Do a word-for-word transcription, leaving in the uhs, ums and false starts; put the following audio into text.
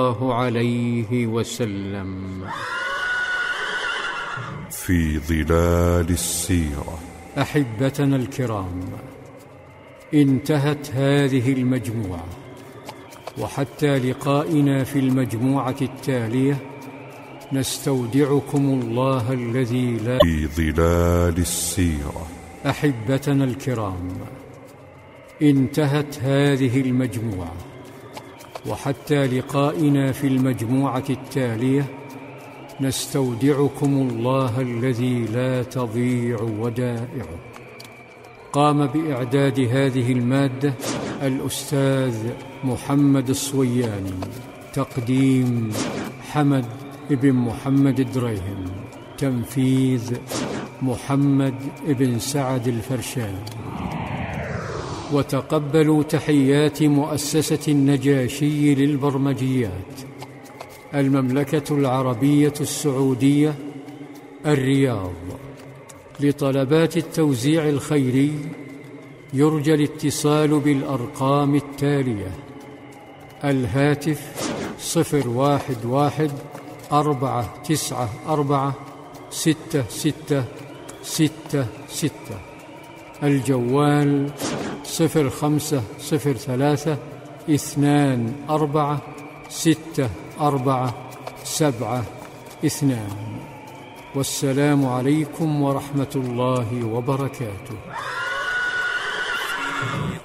الله عليه وسلم. في ظلال السيرة. أحبتنا الكرام، انتهت هذه المجموعة، وحتى لقائنا في المجموعة التالية نستودعكم الله الذي لا. في ظلال السيرة. أحبتنا الكرام، انتهت هذه المجموعة، وحتى لقائنا في المجموعة التالية نستودعكم الله الذي لا تضيع ودائعه. قام بإعداد هذه المادة الأستاذ محمد الصوياني، تقديم حمد ابن محمد الدريهم، تنفيذ محمد ابن سعد الفرشاني. وتقبلوا تحيات مؤسسة النجاشي للبرمجيات، المملكة العربية السعودية، الرياض. لطلبات التوزيع الخيري يرجى الاتصال بالأرقام التالية: الهاتف صفر واحد واحد أربعة تسعة أربعة ستة ستة ستة ستة، الجوال صفر خمسة صفر ثلاثة اثنان أربعة ستة أربعة سبعة اثنان. والسلام عليكم ورحمة الله وبركاته.